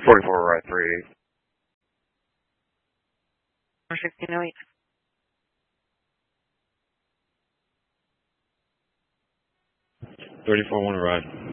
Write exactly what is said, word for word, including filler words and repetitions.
forty-four, right, three eight. sixteen oh eight. thirty-four, one ride.